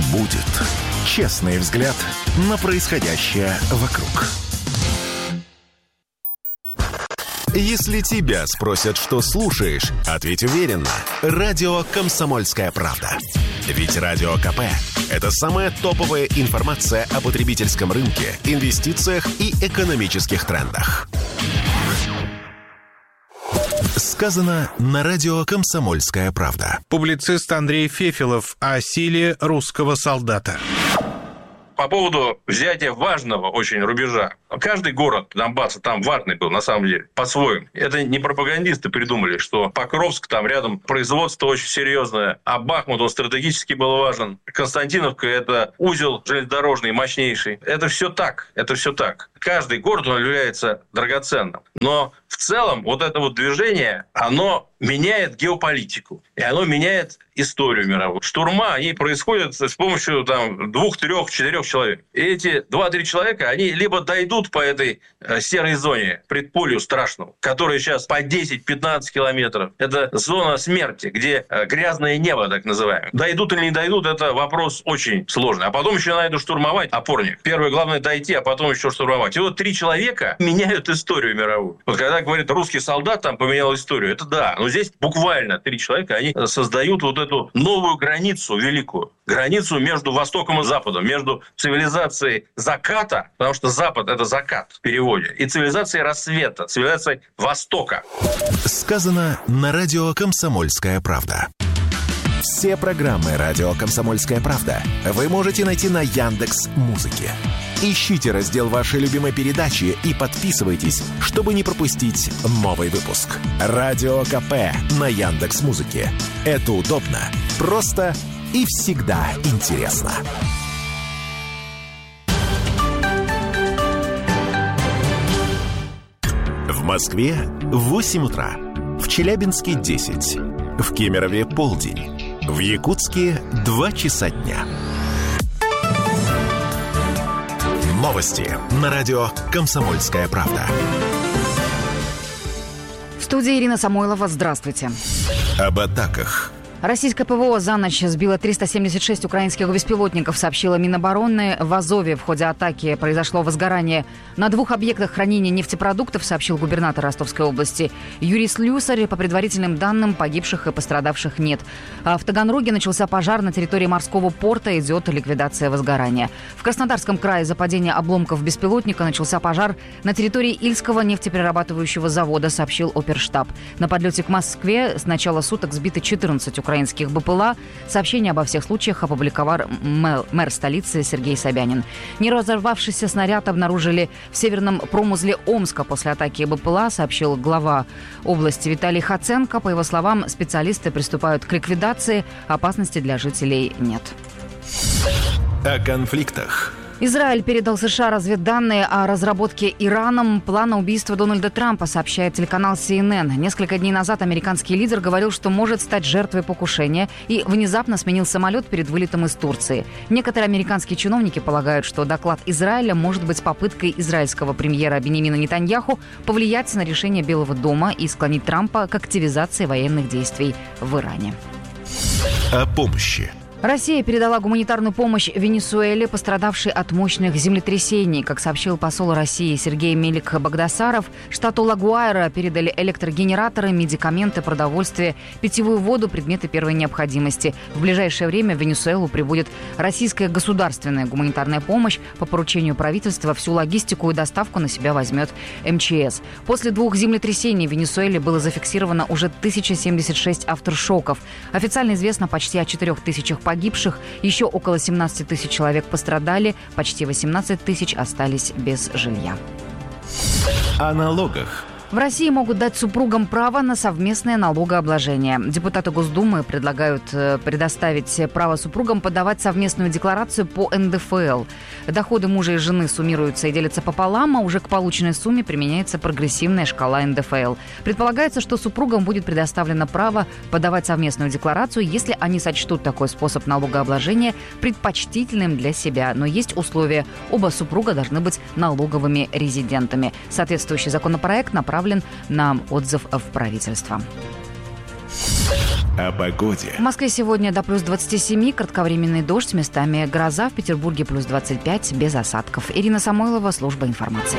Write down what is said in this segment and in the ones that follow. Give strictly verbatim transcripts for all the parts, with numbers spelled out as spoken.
будет честный взгляд на происходящее вокруг. Если тебя спросят, что слушаешь, ответь уверенно. Радио «Комсомольская правда». Ведь Радио КП – это самая топовая информация о потребительском рынке, инвестициях и экономических трендах. Сказано на радио «Комсомольская правда». Публицист Андрей Фефелов о силе русского солдата. По поводу взятия важного очень рубежа. Каждый город Донбасса там важный был, на самом деле, по-своему. Это не пропагандисты придумали, что Покровск, там рядом производство очень серьезное, а Бахмут, он стратегически был важен. Константиновка – это узел железнодорожный мощнейший. Это все так, это все так. Каждый город, он является драгоценным. Но в целом вот это вот движение, оно меняет геополитику. И оно меняет историю мировую. Штурма, они происходят с помощью там, двух, трех, четырех человек. И эти два-три человека, они либо дойдут по этой серой зоне, предполью страшному, которая сейчас по десять-пятнадцать километров. Это зона смерти, где грязное небо, так называемое. Дойдут или не дойдут, это вопрос очень сложный. А потом еще надо штурмовать опорник. Первое, главное дойти, а потом еще штурмовать. И вот три человека меняют историю мировую. Вот когда говорит, русский солдат там поменял историю, это да. Но здесь буквально три человека, они создают вот эту новую границу великую. Границу между Востоком и Западом, между цивилизацией заката, потому что Запад – это закат в переводе, и цивилизацией рассвета, цивилизацией Востока. Сказано на радио «Комсомольская правда». Все программы радио «Комсомольская правда» вы можете найти на Яндекс.Музыке. Ищите раздел вашей любимой передачи и подписывайтесь, чтобы не пропустить новый выпуск. Радио КП на Яндекс.Музыке. Это удобно, просто и всегда интересно. В Москве восемь утра, в Челябинске десять, в Кемерове полдень, в Якутске два часа дня. Новости на радио «Комсомольская правда». В студии Ирина Самойлова. Здравствуйте. Об атаках. Российское ПВО за ночь сбило триста семьдесят шесть украинских беспилотников, сообщила Минобороны. В Азове в ходе атаки произошло возгорание на двух объектах хранения нефтепродуктов, сообщил губернатор Ростовской области Юрий Слюсарь. По предварительным данным, погибших и пострадавших нет. А в Таганроге начался пожар на территории морского порта, идет ликвидация возгорания. В Краснодарском крае из-за падения обломков беспилотника начался пожар на территории Ильского нефтеперерабатывающего завода, сообщил оперштаб. На подлете к Москве с начала суток сбиты четырнадцать украинских украинских БПЛА. Сообщение обо всех случаях опубликовал мэр, мэр столицы Сергей Собянин. Неразорвавшийся снаряд обнаружили в северном промузле Омска после атаки БПЛА, сообщил глава области Виталий Хаценко. По его словам, специалисты приступают к ликвидации. Опасности для жителей нет. О конфликтах. Израиль передал США разведданные о разработке Ираном плана убийства Дональда Трампа, сообщает телеканал си эн эн. Несколько дней назад американский лидер говорил, что может стать жертвой покушения, и внезапно сменил самолет перед вылетом из Турции. Некоторые американские чиновники полагают, что доклад Израиля может быть попыткой израильского премьера Биньямина Нетаньяху повлиять на решение Белого дома и склонить Трампа к активизации военных действий в Иране. О помощи. Россия передала гуманитарную помощь Венесуэле, пострадавшей от мощных землетрясений. Как сообщил посол России Сергей Мелик-Багдасаров, штату Ла-Гуайра передали электрогенераторы, медикаменты, продовольствие, питьевую воду, предметы первой необходимости. В ближайшее время в Венесуэлу прибудет российская государственная гуманитарная помощь. По поручению правительства всю логистику и доставку на себя возьмет эм че эс. После двух землетрясений в Венесуэле было зафиксировано уже тысяча семьдесят шесть авторшоков. Официально известно почти о четырех тысячах погибших, еще около семнадцать тысяч человек пострадали, почти восемнадцать тысяч остались без жилья. О налогах. В России могут дать супругам право на совместное налогообложение. Депутаты Госдумы предлагают предоставить право супругам подавать совместную декларацию по эн дэ эф эл. Доходы мужа и жены суммируются и делятся пополам, а уже к полученной сумме применяется прогрессивная шкала эн дэ эф эл. Предполагается, что супругам будет предоставлено право подавать совместную декларацию, если они сочтут такой способ налогообложения предпочтительным для себя. Но есть условия. Оба супруга должны быть налоговыми резидентами. Соответствующий законопроект направлен на отзыв в правительство. О погоде. В Москве сегодня до плюс двадцати семи, кратковременный дождь, местами гроза, в Петербурге плюс двадцать пять, без осадков. Ирина Самойлова, служба информации.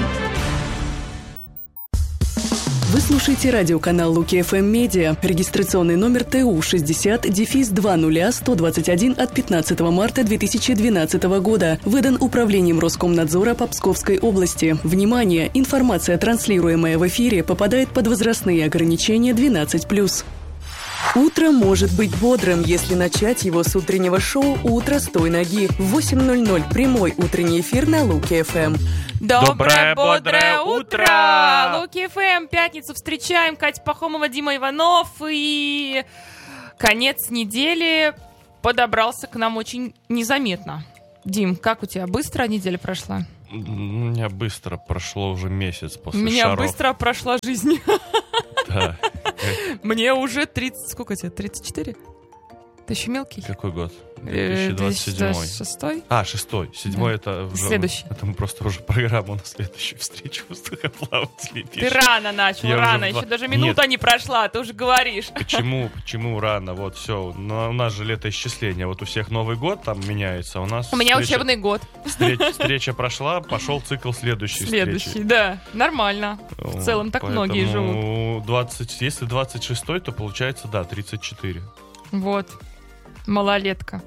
Вы слушаете радиоканал Луки эф эм Медиа. Регистрационный номер Т У шестьдесят дефис два ноль сто двадцать один от пятнадцатого марта две тысячи двенадцатого года. Выдан Управлением Роскомнадзора по Псковской области. Внимание! Информация, транслируемая в эфире, попадает под возрастные ограничения двенадцать плюс. Утро может быть бодрым, если начать его с утреннего шоу «Утро с той ноги». В восемь ноль ноль прямой утренний эфир на Луки эф эм. Доброе, бодрое утро! Луки эф эм, пятницу встречаем. Катя Пахомова, Дима Иванов. И конец недели подобрался к нам очень незаметно. Дим, как у тебя? Быстро неделя прошла? У меня быстро прошло уже месяц после У меня шаров. быстро прошла жизнь. Да. Мне уже тридцать... Сколько тебе? тридцать четыре? Ты еще мелкий? Какой год? две тысячи двадцать седьмой. Шестой? А, шестой. Седьмой Да. это уже... Следующий. Это мы просто уже программу на следующую встречу воздухоплавателей Ты пишем. рано начал, Я рано. уже Еще два- даже минута Нет. не прошла, ты уже говоришь. Почему? Почему рано? Вот все. Но у нас же летоисчисление. Вот у всех Новый год там меняется. У нас У меня встреча, учебный год. встреч- встреча прошла, пошел цикл следующей Следующий, встречи. да. Нормально. В Вот, целом так многие живут. поэтому двадцать, если двадцать шестой, то получается, да, тридцать четыре. Вот. Малолетка.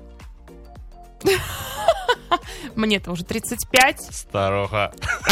Мне-то уже тридцать пять. Старуха.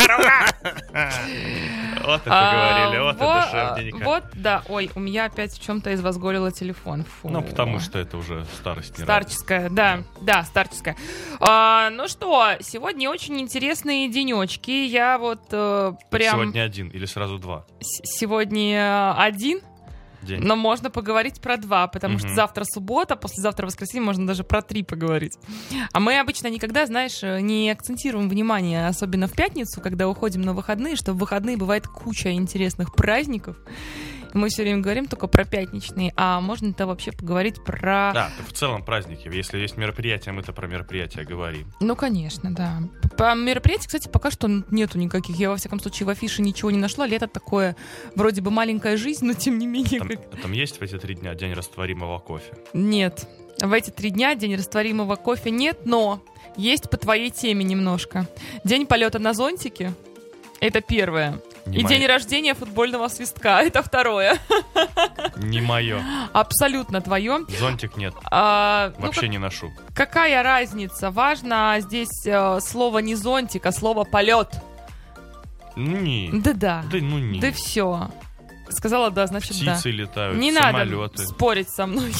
Вот это А, говорили, вот во- это душевненько. Вот, да. Ой, у меня опять в чем-то извозгорило телефон. Фу. Ну, потому что это уже старость не радует. Старческая, да, да, старческая. А, ну что, сегодня очень интересные денечки. Я вот э, прям... Сегодня один или сразу два с- Сегодня один, день. но можно поговорить про два, потому что Мгм. завтра суббота, послезавтра воскресенье, можно даже про три поговорить. А мы обычно никогда, знаешь, не акцентируем внимание, особенно в пятницу, когда уходим на выходные, что в выходные бывает куча интересных праздников. Мы все время говорим только про пятничные, а можно-то вообще поговорить про... Да, в целом праздники. Если есть мероприятия, мы-то про мероприятия говорим. Ну, конечно, да. По мероприятиям, кстати, пока что нету никаких. Я, во всяком случае, в афише ничего не нашла. Лето такое, вроде бы маленькая жизнь, но тем не менее... Там, как- там есть в эти три дня день растворимого кофе? Нет. В эти три дня день растворимого кофе нет, но есть по твоей теме немножко. День полета на зонтике — это первое. Не И моё. день рождения футбольного свистка — это второе. Не мое. Абсолютно твое. Зонтик нет. А, ну, Вообще не ношу. как- какая разница? Важно здесь э, слово не зонтик, а слово полет. Ну, не. Да-да. Да, ну, не. Да все. Сказала да, значит да. Птицы летают, Не самолеты. надо спорить со мной.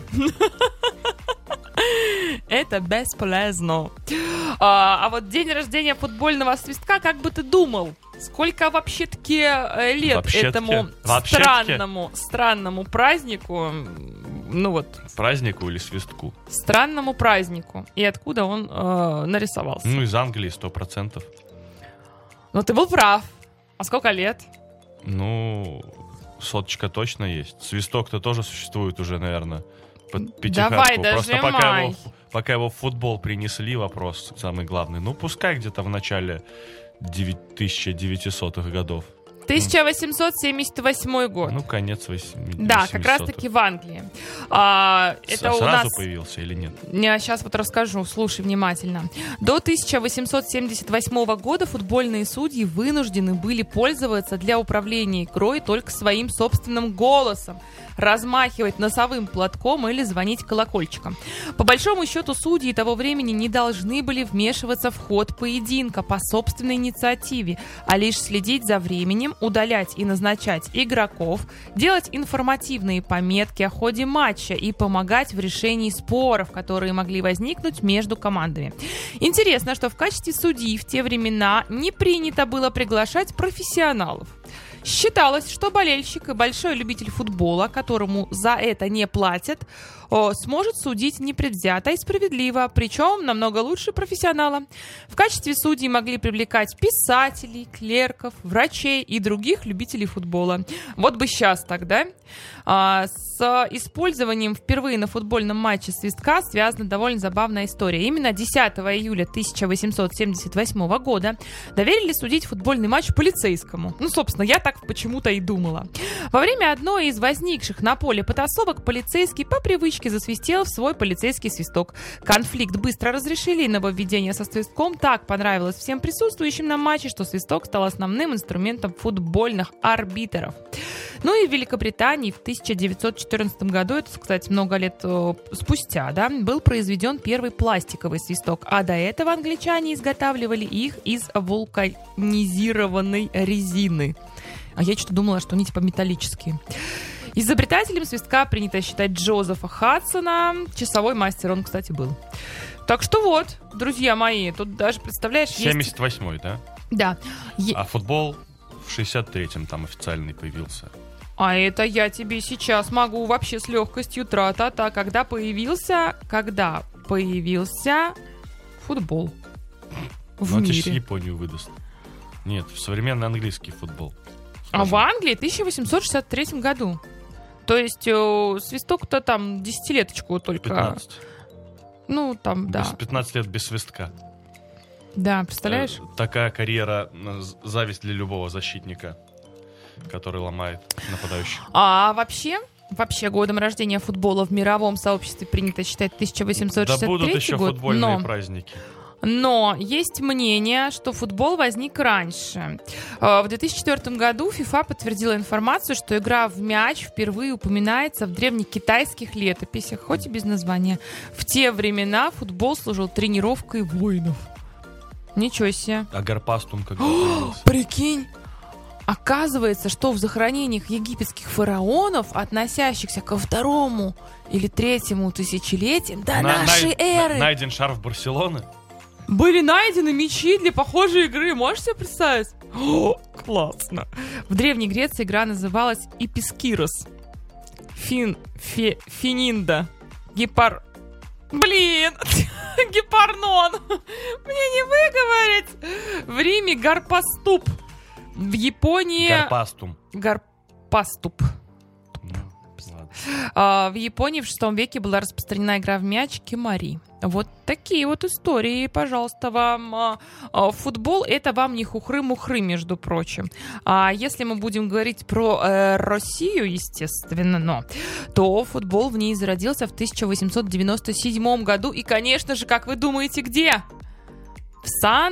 Это бесполезно. А, а вот день рождения футбольного свистка, как бы ты думал, сколько вообще-таки э, лет Вообще-таки? этому Вообще-таки? странному, странному празднику, ну вот, Празднику или свистку? странному празднику, и откуда он э, нарисовался? Ну, из Англии сто процентов. Ну, ты был прав. А сколько лет? Ну, соточка точно есть. Свисток-то тоже существует уже, наверное, под пятихатку. Давай, Просто пока дожимай. его, пока его в футбол принесли, вопрос самый главный. Ну, пускай где-то в начале тысяча девятисотых годов. тысяча восемьсот семьдесят восьмой год. Ну, конец восьмидесятых. Да, как раз-таки в Англии. А, это у Сразу нас... появился или нет? Я сейчас вот расскажу, слушай внимательно. До тысяча восемьсот семьдесят восьмого года футбольные судьи вынуждены были пользоваться для управления игрой только своим собственным голосом, размахивать носовым платком или звонить колокольчиком. По большому счету, судьи того времени не должны были вмешиваться в ход поединка по собственной инициативе, а лишь следить за временем, удалять и назначать игроков, делать информативные пометки о ходе матча и помогать в решении споров, которые могли возникнуть между командами. Интересно, что в качестве судьи в те времена не принято было приглашать профессионалов. Считалось, что болельщик и большой любитель футбола, которому за это не платят, о, сможет судить непредвзято и справедливо, причем намного лучше профессионала. В качестве судей могли привлекать писателей, клерков, врачей и других любителей футбола. Вот бы сейчас тогда. А, с использованием впервые на футбольном матче свистка связана довольно забавная история. Именно десятого июля тысяча восемьсот семьдесят восьмого года доверили судить футбольный матч полицейскому. Ну, собственно, я так почему-то и думала. Во время одной из возникших на поле потасовок полицейский по привычке засвистел в свой полицейский свисток. Конфликт быстро разрешили, и нововведение со свистком так понравилось всем присутствующим на матче, что свисток стал основным инструментом футбольных арбитров. Ну и в Великобритании в тысяча девятьсот четырнадцатом году, это, кстати, много лет э, спустя, да, был произведен первый пластиковый свисток, а до этого англичане изготавливали их из вулканизированной резины. А я что-то думала, что они типа металлические. Изобретателем свистка принято считать Джозефа Хадсона. Часовой мастер он, кстати, был. Так что вот, друзья мои, тут даже, представляешь, есть... семьдесят восьмой, да? Да. Е... А футбол в шестьдесят третьем там официальный появился. А это я тебе сейчас могу вообще с легкостью тра-та-та. Когда появился, когда появился футбол в ну, мире. Ну, тебе Японию выдаст. Нет, современный английский футбол. Скажем. А в Англии в тысяча восемьсот шестьдесят третьем году. То есть э, свисток-то там десятилеточку только. пятнадцать. Ну, там, да. Без, пятнадцать лет без свистка. Да, представляешь? Э, такая карьера, зависть для любого защитника, который ломает нападающих. А вообще, вообще годом рождения футбола в мировом сообществе принято считать тысяча восемьсот шестьдесят третий год. Да будут еще год, футбольные но... праздники. Но есть мнение, что футбол возник раньше. В две тысячи четвёртом году FIFA подтвердила информацию, что игра в мяч впервые упоминается в древнекитайских летописях, хоть и без названия. В те времена футбол служил тренировкой воинов. Ничего себе. А Гарпастум когда появился? Прикинь! Оказывается, что в захоронениях египетских фараонов, относящихся ко второму или третьему тысячелетиям до на, нашей най- эры, на, найден шарф Барселоны? были найдены мечи для похожей игры. Можешь себе представить? О, классно. В Древней Греции игра называлась Ипискирос. Фин, фе, фининда. Гепар... Блин! Гепарнон! Мне не выговорить! В Риме Гарпаступ. В Японии... Гарпастум. Гарпаступ. А, в Японии в шестом веке была распространена игра в мяч кемари. Вот такие вот истории, пожалуйста, вам. А, а, футбол — это вам не хухры-мухры, между прочим. А если мы будем говорить про э, Россию, естественно, но, то футбол в ней зародился в тысяча восемьсот девяносто седьмом году. И, конечно же, как вы думаете, где? В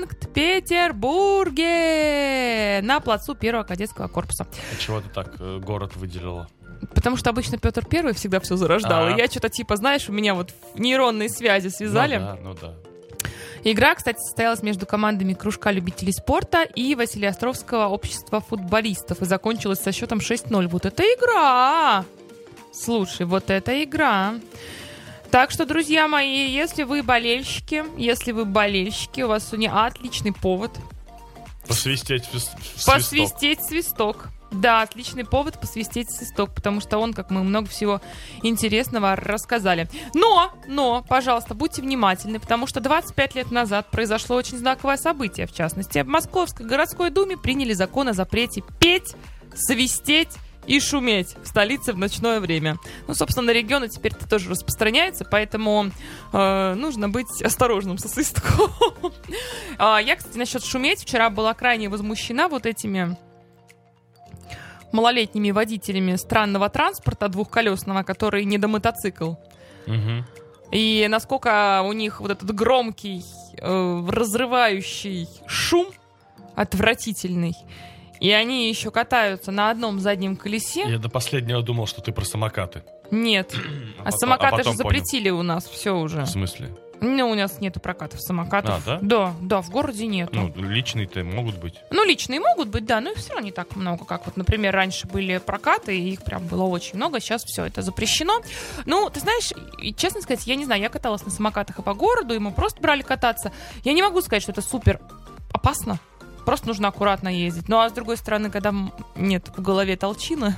Санкт-Петербурге! На плацу первого кадетского корпуса. А чего ты так э, город выделила? Потому что обычно Петр Первый всегда все зарождал. А-а. И я что-то типа, знаешь, у меня вот нейронные связи связали. Ну да, ну да. Игра, кстати, состоялась между командами кружка любителей спорта и Василеостровского общества футболистов. И закончилась со счетом шесть ноль. Вот это игра! Слушай, вот это игра. Так что, друзья мои, если вы болельщики, если вы болельщики, у вас сегодня отличный повод. Посвистеть свисток. Посвистеть свисток. Да, отличный повод посвистеть свисток, потому что он, как мы много всего интересного рассказали. Но, но, пожалуйста, будьте внимательны, потому что двадцать пять лет назад произошло очень знаковое событие, в частности. В Московской городской думе приняли закон о запрете петь, свистеть и шуметь в столице в ночное время. Ну, собственно, на регионы теперь это тоже распространяется, поэтому э, нужно быть осторожным со свистком. Я, кстати, насчет шуметь вчера была крайне возмущена вот этими малолетними водителями странного транспорта двухколесного, который не до мотоцикл. Угу. И насколько у них вот этот громкий, э, разрывающий шум отвратительный. И они еще катаются на одном заднем колесе. Я до последнего думал, что ты про самокаты. Нет. А, а потом, самокаты а потом же запретили понял. У нас все уже. В смысле? Ну, у нас нету прокатов самокатов. А, да? Да, да, в городе нету. Ну, личные-то могут быть. Ну, личные могут быть, да, но их все равно не так много, как вот, например, раньше были прокаты, и их прям было очень много, сейчас все это запрещено. Ну, ты знаешь, честно сказать, я не знаю, я каталась на самокатах и по городу, и мы просто брали кататься. Я не могу сказать, что это супер опасно, просто нужно аккуратно ездить. Ну, а с другой стороны, когда нет в голове толчины,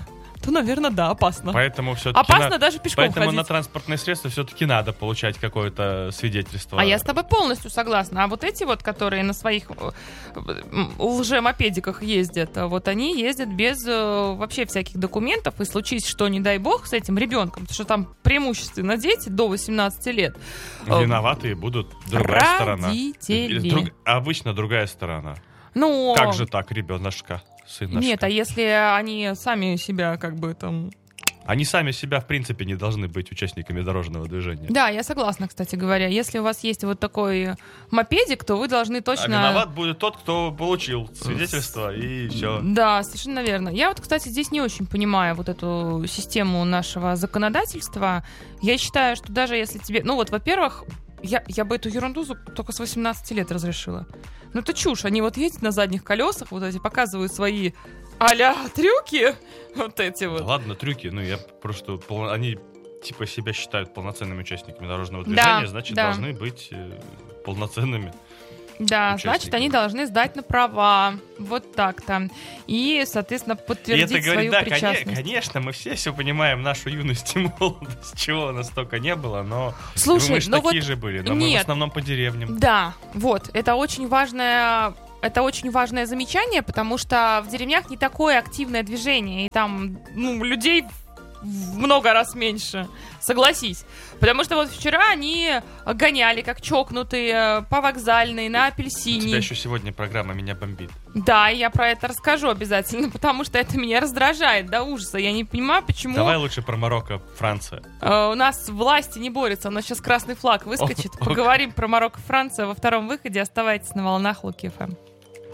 то, наверное, да, опасно. Поэтому все-таки опасно на... даже пешком Поэтому ходить. на транспортные средства все-таки надо получать какое-то свидетельство. А я с тобой полностью согласна. А вот эти вот, которые на своих лже-мопедиках ездят, вот они ездят без вообще всяких документов, и случись что, не дай бог, с этим ребенком, потому что там преимущественно дети до восемнадцати лет. Виноватые будут другая сторона. Родители. Друг... Обычно другая сторона. Ну, как же так, ребеночка, сыночка? Нет, а если они сами себя как бы там... Они сами себя, в принципе, не должны быть участниками дорожного движения. Да, я согласна, кстати говоря. Если у вас есть вот такой мопедик, то вы должны точно... А виноват будет тот, кто получил свидетельство, и все. Да, совершенно верно. Я вот, кстати, здесь не очень понимаю вот эту систему нашего законодательства. Я считаю, что даже если тебе... Ну вот, во-первых, я, я бы эту ерунду только с восемнадцати лет разрешила. Ну это чушь. Они вот ездят на задних колесах, вот эти, показывают свои а-ля трюки, вот эти вот. Да ладно, трюки, ну я просто... Они типа себя считают полноценными участниками дорожного движения, да, значит, да. должны быть э, полноценными. Да, значит, они должны сдать на права. Вот так-то. И, соответственно, подтвердить и это говорит, свою да, причастность. Конечно, мы все все понимаем нашу юность и молодость, чего настолько не было, но Слушай, мы же ну такие вот же были, но нет. мы в основном по деревням. Да, вот, это очень важное... Это очень важное замечание, потому что в деревнях не такое активное движение, и там ну, людей в много раз меньше, согласись. Потому что вот вчера они гоняли, как чокнутые, по вокзальной, на апельсине. У тебя еще сегодня программа «Меня бомбит». Да, я про это расскажу обязательно, потому что это меня раздражает до ужаса. Я не понимаю, почему... Давай лучше про Марокко, Франция. Uh, у нас власти не борются, у нас сейчас красный флаг выскочит. О, Поговорим про Марокко, Франция во втором выходе. Оставайтесь на волнах Луки эф эм.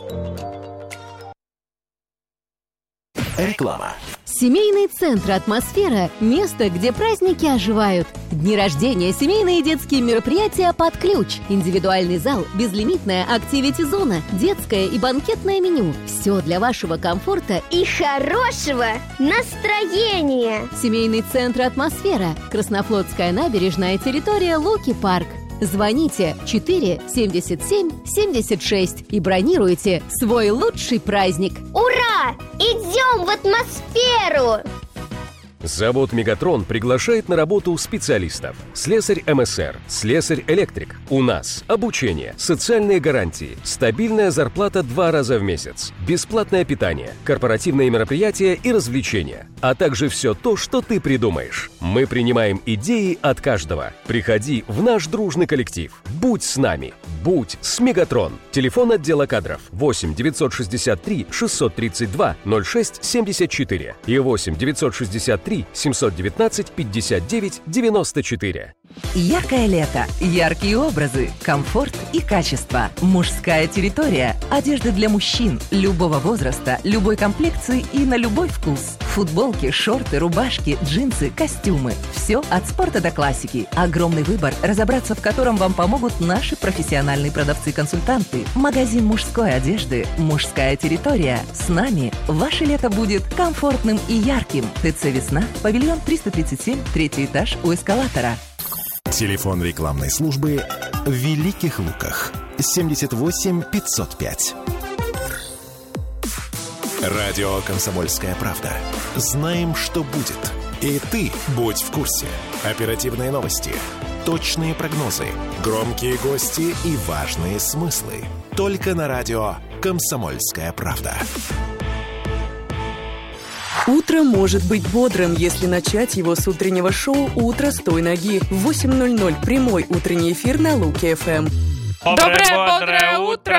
Реклама. Семейный центр «Атмосфера» – место, где праздники оживают. Дни рождения, семейные и детские мероприятия под ключ. Индивидуальный зал, безлимитная активити-зона, детское и банкетное меню. Все для вашего комфорта и хорошего настроения. Семейный центр «Атмосфера». Краснофлотская набережная, территория Луки-парк. Звоните четыре семьдесят семь семьдесят шесть и бронируйте свой лучший праздник. Ура! Идем в атмосферу! Завод «Мегатрон» приглашает на работу специалистов. Слесарь эм эс эр, слесарь-электрик. У нас обучение, социальные гарантии, стабильная зарплата два раза в месяц, бесплатное питание, корпоративные мероприятия и развлечения, а также все то, что ты придумаешь. Мы принимаем идеи от каждого. Приходи в наш дружный коллектив. Будь с нами. Будь с «Мегатрон». Телефон отдела кадров восемь девятьсот шестьдесят три шестьсот тридцать два ноль шесть семьдесят четыре и восемь девятьсот шестьдесят три семьсот девятнадцать пятьдесят девять девяносто четыре. Яркое лето, яркие образы, комфорт и качество. Мужская территория. Одежда для мужчин любого возраста, любой комплекции и на любой вкус. Футболки, шорты, рубашки, джинсы, костюмы. Все от спорта до классики. Огромный выбор, разобраться в котором вам помогут наши профессиональные продавцы-консультанты. Магазин мужской одежды «Мужская территория». С нами ваше лето будет комфортным и ярким. ТЦ «Весна», павильон триста тридцать семь, третий этаж у эскалатора. Телефон рекламной службы в Великих Луках. семьдесят восемь пятьсот пять. Радио «Комсомольская правда». Знаем, что будет. И ты будь в курсе. Оперативные новости, точные прогнозы, громкие гости и важные смыслы. Только на радио «Комсомольская правда». Утро может быть бодрым, если начать его с утреннего шоу «Утро с той ноги». В восемь ноль ноль прямой утренний эфир на Луки эф эм. Доброе бодрое утро!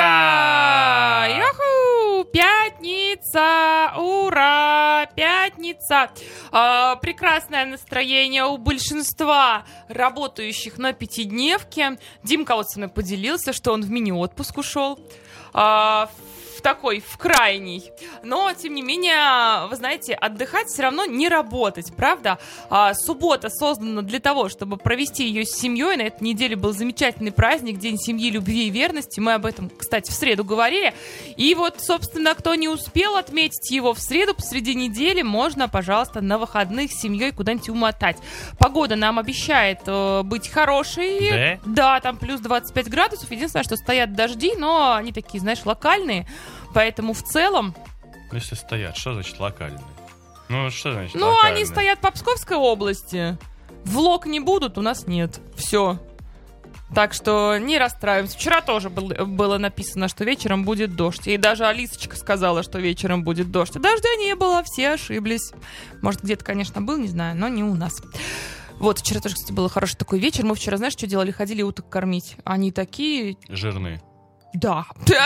Юху! Пятница! Ура! Пятница! А, прекрасное настроение у большинства работающих на пятидневке. Димка вот со мной поделился, что он в мини-отпуск ушел. А, такой, в крайний. Но, тем не менее, вы знаете, отдыхать все равно не работать, правда? А, суббота создана для того, чтобы провести ее с семьей. На этой неделе был замечательный праздник, День семьи, любви и верности. Мы об этом, кстати, в среду говорили. И вот, собственно, кто не успел отметить его в среду, посреди недели, можно, пожалуйста, на выходных с семьей куда-нибудь умотать. Погода нам обещает э, быть хорошей. Да? Да, там плюс двадцать пять градусов. Единственное, что стоят дожди, но они такие, знаешь, локальные. Поэтому в целом... Если стоят, что значит локальные? Ну, что значит Ну, локальные? они стоят по Псковской области. Влог не будут, у нас нет. Все. Так что не расстраиваемся. Вчера тоже был, было написано, что вечером будет дождь. И даже Алисочка сказала, что вечером будет дождь. А дождя не было, все ошиблись. Может, где-то, конечно, был, не знаю, но не у нас. Вот, вчера тоже, кстати, был хороший такой вечер. Мы вчера, знаешь, что делали? Ходили уток кормить. Они такие... Жирные. Да.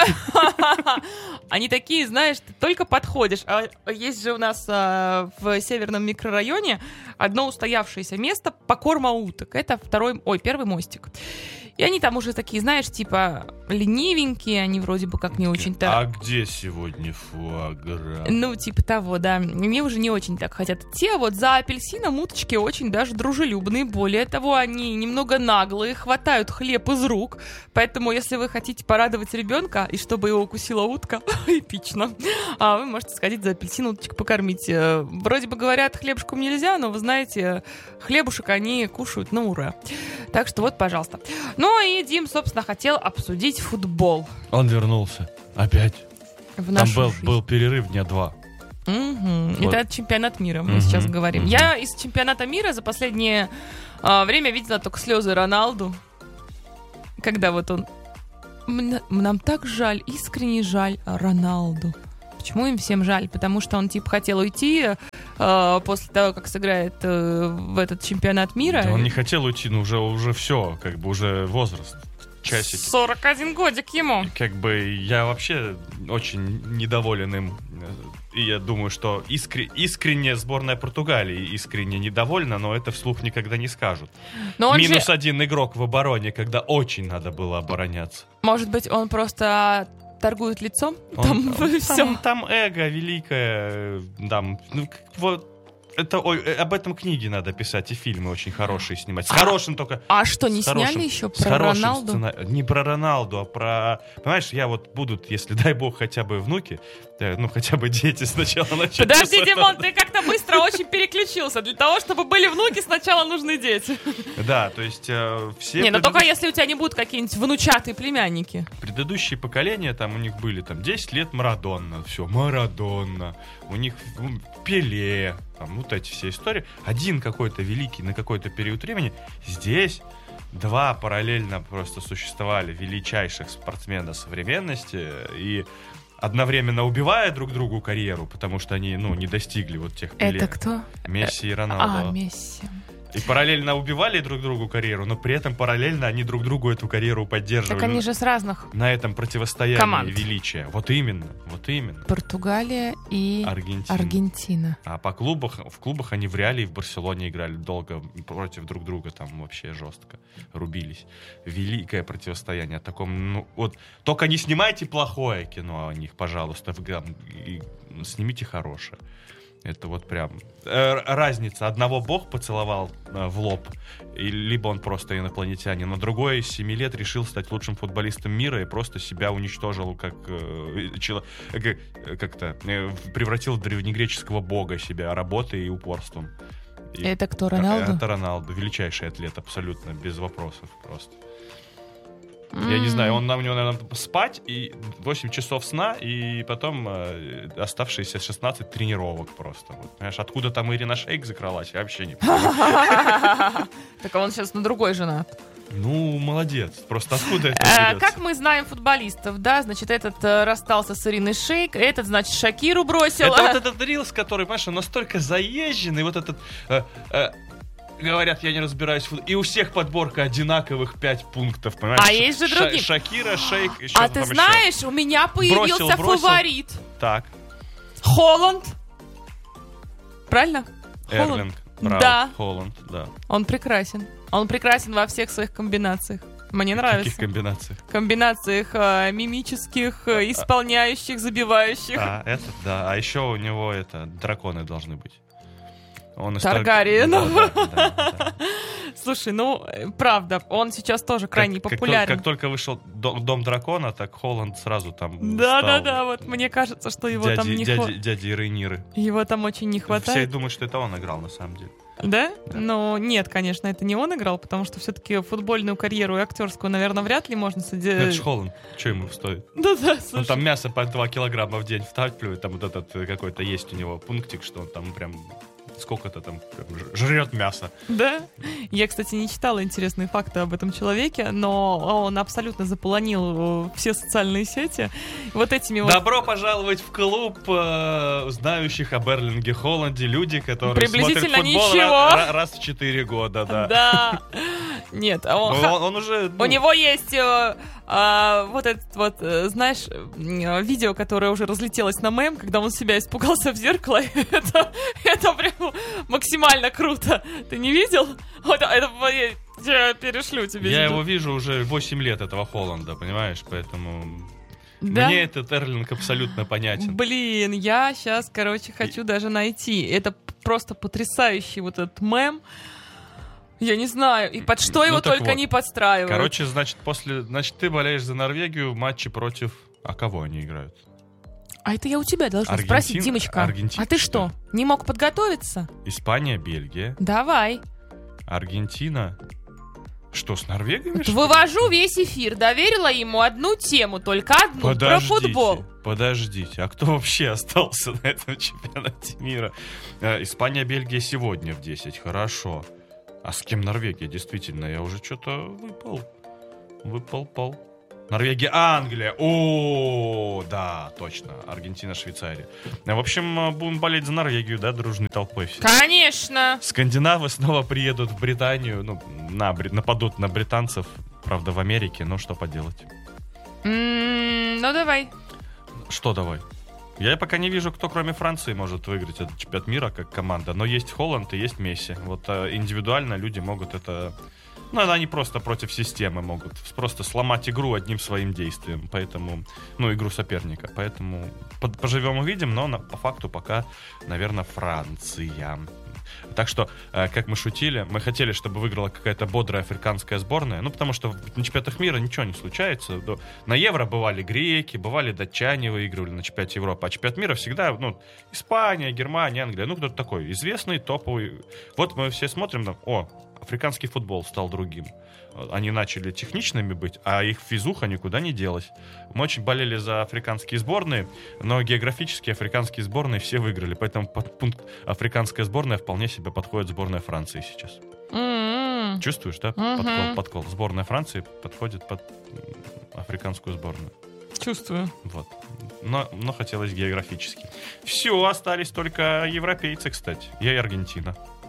Они такие, знаешь, ты только подходишь. А есть же у нас а, в северном микрорайоне одно устоявшееся место по корму уток. Это второй, ой, первый мостик. И они там уже такие, знаешь, типа ленивенькие, они вроде бы как не очень-то... А где сегодня фуагра? Ну, типа того, да. Мне уже не очень так хотят идти, а вот за апельсином уточки очень даже дружелюбные. Более того, они немного наглые, хватают хлеб из рук. Поэтому, если вы хотите порадовать ребенка, и чтобы его укусила утка, эпично, а вы можете сходить за апельсин уточек покормить. Вроде бы говорят, хлебушком нельзя, но вы знаете, хлебушек они кушают на ура. Так что вот, пожалуйста. Ну и Дим, собственно, хотел обсудить футбол. Он вернулся. Опять. В Там нашу был, жизнь. был перерыв дня два. Угу. Вот. Это чемпионат мира, мы Мгм, сейчас говорим. мгм. Я из чемпионата мира за последнее а, время видела только слезы Роналду. Когда вот он... М- Нам так жаль, искренне жаль Роналду. Почему им всем жаль? Потому что он типа хотел уйти э, после того, как сыграет э, в этот чемпионат мира. Да он не хотел уйти, но уже, уже все, как бы уже возраст. Часики. сорок один годик ему. Как бы я вообще очень недоволен им. И я думаю, что искре- искренне сборная Португалии искренне недовольна, но это вслух никогда не скажут. Но он Минус же- один игрок в обороне, когда очень надо было обороняться. Может быть, он просто торгует лицом? Он- Там он- все. Там, там эго великое. Там, ну, как- вот, это, ой, э, об этом книги надо писать, и фильмы очень хорошие снимать. С А- хорошим только... А что, не с хорошим- сняли еще с про хорошим Роналду? сцена- Не про Роналду, а про... Понимаешь, я вот будут, если, дай бог, хотя бы внуки, э, ну, хотя бы дети сначала начнут. Подожди, Димон, ты как-то быстро очень переключился. Для того, чтобы были внуки, сначала нужны дети. Да, то есть э, все Не, ну предыдущие- только если у тебя не будут какие-нибудь внучатые племянники. предыдущие поколения, там у них были там десять лет Марадонна, все, Марадонна, у них м, Пеле, там вот эти все истории. Один какой-то великий на какой-то период времени. Здесь два параллельно просто существовали величайших спортсмена современности и одновременно убивая друг другу карьеру, потому что они, ну, не достигли вот тех Пеле. Это кто? Месси и А, Роналдо. Месси. И параллельно убивали друг другу карьеру, но при этом параллельно они друг другу эту карьеру поддерживали. Так они же с разных. На этом противостоянии Команд. величия. Вот именно, вот именно. Португалия и Аргентина. Аргентина. А по клубах, в клубах они в Реале и в Барселоне играли долго против друг друга, там вообще жестко рубились. Великое противостояние. О таком, ну, вот, только не снимайте плохое кино о них, пожалуйста, в- и снимите хорошее. Это вот прям э, разница. Одного бог поцеловал э, в лоб, и, либо он просто инопланетянин, но другой с семи лет решил стать лучшим футболистом мира и просто себя уничтожил, как э, чело- э, как-то э, превратил в древнегреческого бога себя работой и упорством. И Это кто, Роналду? Это Роналду, величайший атлет, абсолютно, без вопросов просто. Я не знаю, он нам у него, наверное, спать и восемь часов сна, и потом э, оставшиеся шестнадцать тренировок просто. Вот, понимаешь, откуда там Ирина Шейк закралась, я вообще не понимаю. Так он сейчас на другой женат. Ну, молодец. Просто откуда это Э, берется? Как мы знаем футболистов, да, значит, этот э, расстался с Ириной Шейк, этот, значит, Шакиру бросил. Это вот этот рилс, который, понимаешь, он настолько заезженный, вот этот... э, э, говорят, я не разбираюсь в футболе. И у всех подборка одинаковых пять пунктов, понимаешь? А есть же Ша- другие. Шакира, Шейк, еще А там ты еще. знаешь, у меня появился Бросил, бросил. фаворит. Так, Холланд. Правильно? Холланд. Эрлинг, Браут, Да. Холланд, да. Он прекрасен. Он прекрасен во всех своих комбинациях. Мне В нравится. каких комбинациях? Комбинациях э, мимических, э, исполняющих, забивающих. А, это, да. А еще у него это, драконы должны быть. Он из Таргариен. Тар- да, да, да, да. Слушай, ну, э, правда, он сейчас тоже крайне Как- как популярен. только- Как только вышел До- Дом дракона, так Холланд сразу там Да, стал да, да, вот мне кажется, что его дяди, там не дяди, хватает. дяди Рейниры. Его там очень не Все хватает. думают, что это он играл на самом деле. Да? да? Но нет, конечно, это не он играл, потому что все-таки футбольную карьеру и актерскую, наверное, вряд ли можно содержать. Это ж Холланд. Что ему стоит? Да-да, слушай. Он там мясо по два килограмма в день втапливает, там вот этот какой-то есть у него пунктик, что он там прям... Сколько-то там жрет мясо. Да? Я, кстати, не читала интересные факты об этом человеке, но он абсолютно заполонил все социальные сети вот этими вот... Добро пожаловать в клуб э, знающих об Эрлинге Холланде. Люди, которые смотрят футбол ничего. раз в четыре года. Да. Да. Нет, он, он, он уже... Ну... У него есть э, э, вот этот вот, э, знаешь, э, видео, которое уже разлетелось на мем, когда он себя испугался в зеркало. это, это прям максимально круто. Ты не видел? Вот, это, я перешлю тебе. Я видео. его вижу уже восемь лет, этого Холланда, понимаешь? Поэтому... Да? Мне этот Эрлинг абсолютно понятен. Блин, я сейчас, короче, хочу И... даже найти. Это просто потрясающий вот этот мем. Я не знаю, и под что его ну, только вот. не подстраивают. Короче, значит, после, значит, ты болеешь за Норвегию в матче против... А кого они играют? А это я у тебя должна Аргентин... спросить, Димочка. Аргентин... А ты что, не мог подготовиться? Испания, Бельгия. Давай. Аргентина. Что, с Норвегией? Вот вывожу весь эфир. Доверила ему одну тему, только одну, подождите, про футбол. Подождите, а кто вообще остался на этом чемпионате мира? Испания, Бельгия сегодня в десять, хорошо. А с кем Норвегия? Действительно, я уже что-то выпал. Выпал, пол. Норвегия, Англия. О, да, точно. Аргентина, Швейцария. В общем, будем болеть за Норвегию, да, дружной толпой все. Конечно. Скандинавы снова приедут в Британию, ну, на, нападут на британцев, правда, в Америке, ну, что поделать. Mm, ну, давай. Что давай? Я пока не вижу, кто кроме Франции может выиграть этот чемпионат мира как команда. Но есть Холланд и есть Месси. Вот а, индивидуально люди могут это... Ну, они просто против системы могут просто сломать игру одним своим действием. Поэтому... Ну, игру соперника. Поэтому поживем увидим, но на, по факту пока, наверное, Франция. Так что, э, как мы шутили, мы хотели, чтобы выиграла какая-то бодрая африканская сборная. Ну, потому что на чемпионатах мира ничего не случается. На Евро бывали греки, бывали датчане выигрывали на чемпионате Европы. А чемпионат мира всегда, ну, Испания, Германия, Англия. Ну, кто-то такой известный, топовый. Вот мы все смотрим, там, о, африканский футбол стал другим. Они начали техничными быть, а их физуха никуда не делась. Мы очень болели за африканские сборные, но географически африканские сборные все выиграли. Поэтому под пункт африканская сборная вполне себе подходит сборная Франции сейчас. Mm-hmm. Чувствуешь, да? Mm-hmm. Подкол, подкол. Сборная Франции подходит под африканскую сборную. Чувствую. Вот. Но, но хотелось географически. Все, остались только европейцы, кстати. Я и Аргентина.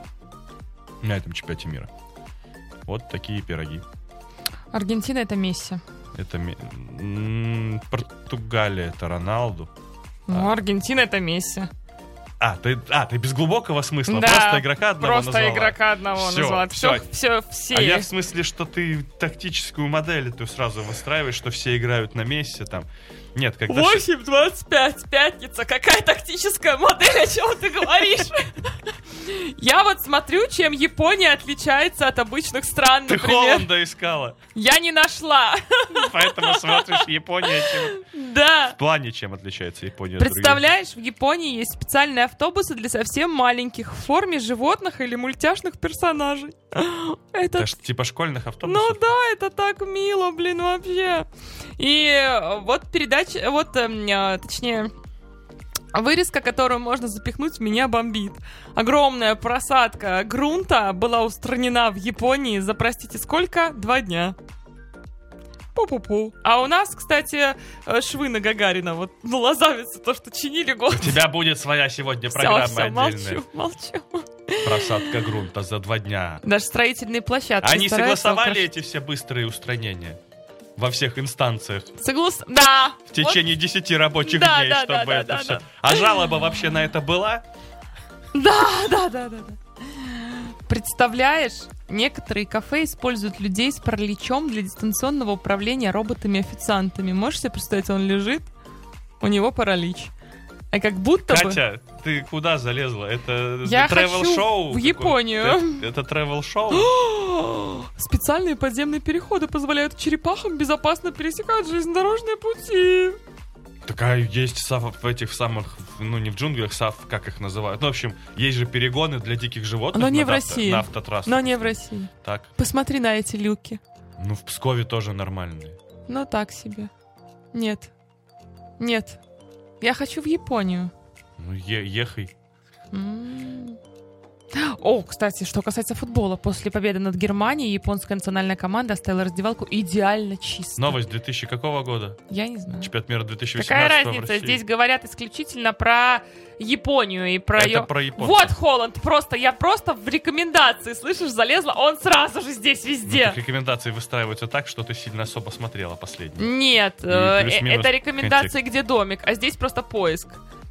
На этом чемпионате мира. Вот такие пироги. Аргентина — это Месси. Это м- Португалия — это Роналду. Ну, а. Аргентина — это Месси. А, ты, а, ты без глубокого смысла? Да, просто игрока одного просто назвала? игрока одного все, назвала. Все, все, все. А я в смысле, что ты тактическую модель ты сразу выстраиваешь, что все играют на Месси там. Нет, когда... восемь двадцать пять, пятница. Какая тактическая модель? О чем ты говоришь? Я вот смотрю, чем Япония отличается от обычных стран, ты например. Ты Холланда искала. Я не нашла. Поэтому смотришь Япония чем... Да. В плане, чем отличается Япония. Представляешь, в Японии есть специальные автобусы для совсем маленьких в форме животных или мультяшных персонажей. Это... это типа школьных автобусов? Ну да, это так мило, блин, вообще. И вот передача, вот, э, точнее... вырезка, которую можно запихнуть, меня бомбит. Огромная просадка грунта была устранена в Японии за, простите, сколько? Два дня. Пу-пу-пу. А у нас, кстати, швы на Гагарина. Вот на Лозавице то, что чинили год. У тебя будет своя сегодня программа все, все, отдельная. молчу, молчу. Просадка грунта за два дня. Даже строительные площадки. Они согласовали украш... эти все быстрые устранения? Во всех инстанциях. Соглас... Да. В течение вот. десяти рабочих да, дней, да, чтобы да, это да, все. Да. А жалоба вообще на это была? Да, да, да, да, да. Представляешь, некоторые кафе используют людей с параличом для дистанционного управления роботами-официантами. Можешь себе представить, он лежит, у него паралич. А как будто Катя, бы... Катя, ты куда залезла? Это Я тревел-шоу? в Японию. Это, это тревел-шоу? Специальные подземные переходы позволяют черепахам безопасно пересекать железнодорожные пути. Такая есть в этих самых ну, не в джунглях, сав, как их называют. Ну, в общем, есть же перегоны для диких животных. Но не на в авто, России. На автотрассах. Но не в России. Так. Посмотри на эти люки. Ну, в Пскове тоже нормальные. Ну, так себе. Нет. Нет. Я хочу в Японию. Ну, е- ехай. М-м. О, кстати, что касается футбола. После победы над Германией японская национальная команда оставила раздевалку идеально чисто. Новость две тысячи какого года? Я не знаю. Чемпионат мира две тысячи Какая восемнадцатого разница? в России. Здесь говорят исключительно про Японию и про Это ее... про японцев. Вот Холланд, просто, я просто в рекомендации, слышишь, залезла, он сразу же здесь Ну, везде. так рекомендации выстраиваются так, что ты сильно особо смотрела последние. Нет, И э, плюс-минус это рекомендации, контекст. где домик, а здесь просто поиск.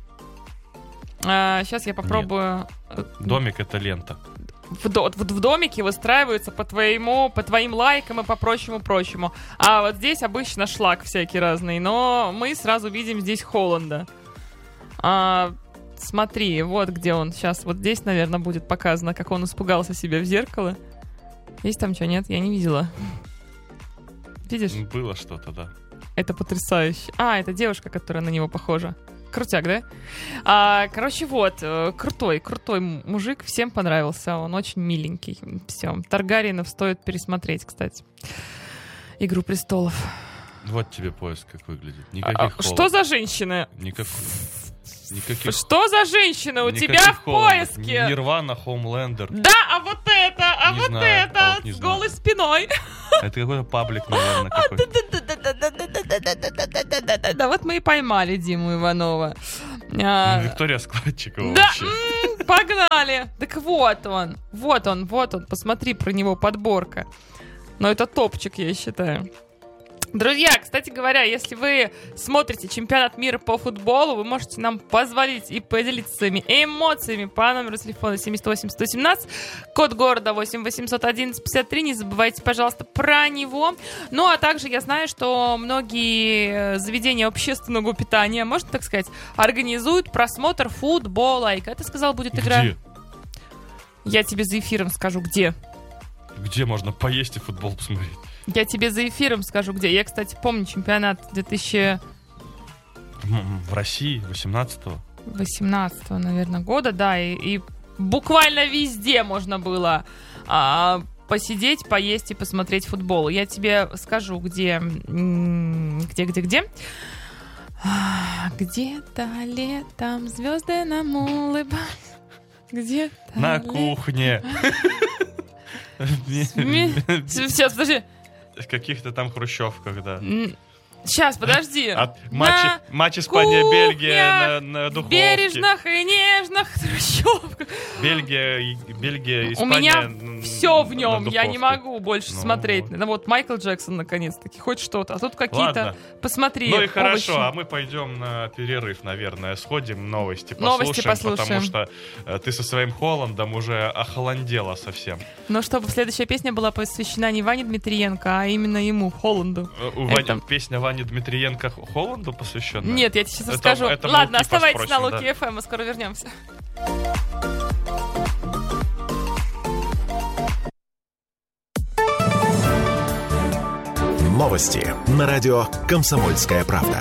А, сейчас я попробую... Домик — это лента. В, до- в, в домике выстраиваются по твоему, по твоим лайкам и по прочему-прочему. А вот здесь обычно шлак всякий разный. Но мы сразу видим здесь Холланда. А, смотри, вот где он сейчас. Вот здесь, наверное, будет показано, как он испугался себя в зеркало. Есть там что? Нет, я не видела. Видишь? Было что-то, да. Это потрясающе. А, это девушка, которая на него похожа. Крутяк, да? А, короче, вот, э, крутой, крутой мужик, всем понравился, он очень миленький. Все, Таргариенов стоит пересмотреть, кстати. «Игру престолов». Вот тебе поиск как выглядит. А, Никаких а, что за женщина? Никак... Никаких... Что за женщина у Никаких тебя в Холландов. поиске? Нирвана, Хоумлендер. Да, а вот это, а Не вот знаю, это, а вот не с знаю. голой спиной. Это какой-то паблик, наверное, какой-то. Да, вот мы и поймали Диму Иванова. А, Ну, Виктория Складчикова Да, вообще. м, погнали. Так вот он, вот он, вот он. Посмотри, про него подборка. Но это топчик, я считаю. Друзья, кстати говоря, если вы смотрите чемпионат мира по футболу, вы можете нам позвонить и поделиться своими эмоциями по номеру телефона семьдесят восемь сто семнадцать, код города восемь восемьсот одиннадцать пятьдесят три. Не забывайте, пожалуйста, про него. Ну, а также я знаю, что многие заведения общественного питания, можно так сказать, организуют просмотр футбола. И когда ты сказал, будет игра? Где? Я тебе за эфиром скажу, где. Где можно поесть и футбол посмотреть? Я тебе за эфиром скажу, где. Я, кстати, помню чемпионат две тысячи В России восемнадцатого. восемнадцатого, наверное, года, да, и, и буквально везде можно было а, посидеть, поесть и посмотреть футбол. Я тебе скажу, где, м, где, где, где. А, где-то летом звезды нам улыбались. Где-то На летом. кухне. Сейчас, подожди. В каких-то там хрущевках, да. Сейчас, подожди. От матча, матч Испания-Бельгия на, на духовке. Бережных и нежных хрущевках. Бельгия, и- Бельгия, У Испания. меня н- все в на нем, я не духовке. могу больше Ну, смотреть. вот. Ну вот Майкл Джексон наконец-таки, хоть что-то. А тут какие-то, Ладно. посмотри, Ну и хорошо, овощи. а мы пойдем на перерыв, наверное, сходим, новости Новости послушаем, потому послушаем. что э, ты со своим Холландом уже охолондела совсем. Но чтобы следующая песня была посвящена не Ване Дмитриенко, а именно ему, Холланду. Э, У Это- Вани- песня Вани Дмитриенко Холланду посвящена? Нет, я тебе сейчас Это- расскажу. это мы Ладно, у Кипа оставайтесь на спросим, Луки да. эф эм, мы скоро вернемся. Новости на радио «Комсомольская правда».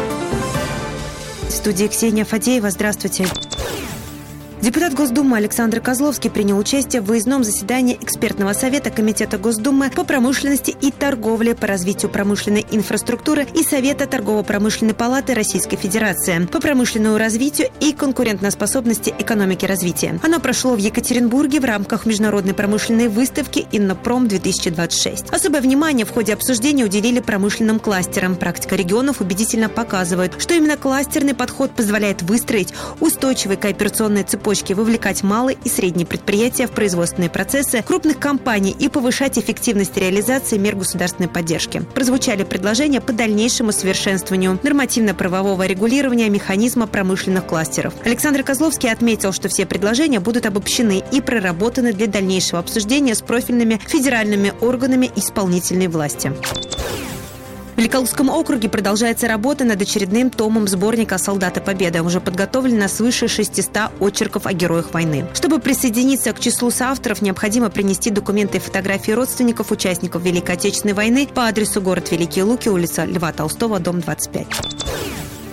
В студии Ксения Фадеева. Здравствуйте. Депутат Госдумы Александр Козловский принял участие в выездном заседании экспертного совета Комитета Госдумы по промышленности и торговле по развитию промышленной инфраструктуры и Совета торгово-промышленной палаты Российской Федерации по промышленному развитию и конкурентоспособности экономики развития. Оно прошло в Екатеринбурге в рамках международной промышленной выставки «Иннопром-две тысячи двадцать шесть». Особое внимание в ходе обсуждения уделили промышленным кластерам. Практика регионов убедительно показывает, что именно кластерный подход позволяет выстроить устойчивые кооперационные цепочки, вовлекать малые и средние предприятия в производственные процессы крупных компаний и повышать эффективность реализации мер государственной поддержки. Прозвучали предложения по дальнейшему совершенствованию нормативно-правового регулирования механизма промышленных кластеров. Александр Козловский отметил, что все предложения будут обобщены и проработаны для дальнейшего обсуждения с профильными федеральными органами исполнительной власти. В Великолукском округе продолжается работа над очередным томом сборника «Солдаты Победы». Уже подготовлено свыше шестисот очерков о героях войны. Чтобы присоединиться к числу соавторов, необходимо принести документы и фотографии родственников участников Великой Отечественной войны по адресу город Великие Луки, улица Льва Толстого, дом двадцать пять. В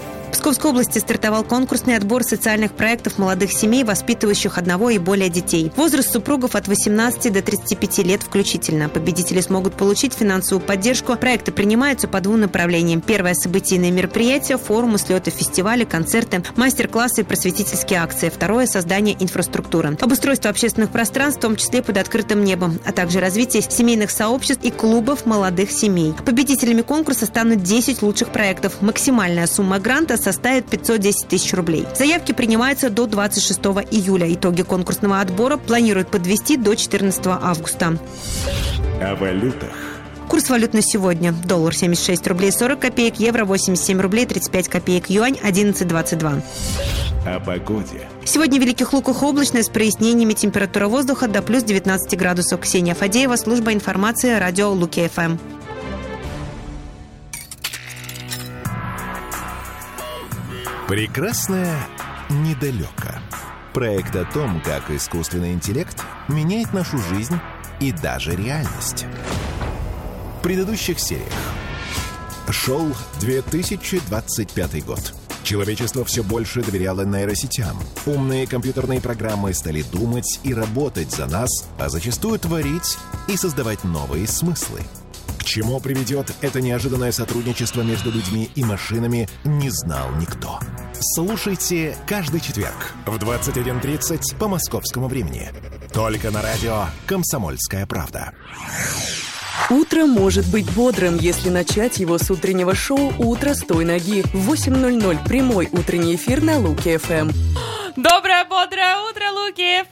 Московской области стартовал конкурсный отбор социальных проектов молодых семей, воспитывающих одного и более детей. Возраст супругов от восемнадцати до тридцати пяти лет включительно. Победители смогут получить финансовую поддержку. Проекты принимаются по двум направлениям. Первое – событийные мероприятия, форумы, слеты, фестивали, концерты, мастер-классы и просветительские акции. Второе – создание инфраструктуры. Обустройство общественных пространств, в том числе под открытым небом, а также развитие семейных сообществ и клубов молодых семей. Победителями конкурса станут десять лучших проектов. Максимальная сумма гранта составит пятьсот десять тысяч рублей. Заявки принимаются до двадцать шестого июля. Итоги конкурсного отбора планируют подвести до четырнадцатого августа. О валютах. Курс валют на сегодня. Доллар семьдесят шесть рублей сорок копеек, евро восемьдесят семь рублей тридцать пять копеек, юань одиннадцать двадцать два. О погоде. Сегодня в Великих Луках облачно, с прояснениями, температура воздуха до плюс девятнадцати градусов. Ксения Фадеева, служба информации, радио Луки-ФМ. Прекрасное недалеко. Проект о том, как искусственный интеллект меняет нашу жизнь и даже реальность. В предыдущих сериях. Шел две тысячи двадцать пятый год. Человечество все больше доверяло нейросетям. Умные компьютерные программы стали думать и работать за нас, а зачастую творить и создавать новые смыслы. К чему приведет это неожиданное сотрудничество между людьми и машинами, не знал никто. Слушайте каждый четверг в двадцать один тридцать по московскому времени. Только на радио «Комсомольская правда». Утро может быть бодрым, если начать его с утреннего шоу «Утро с той ноги». В восемь ноль ноль прямой утренний эфир на Луки-ФМ. Доброе, бодрое утро, Луки-ФМ!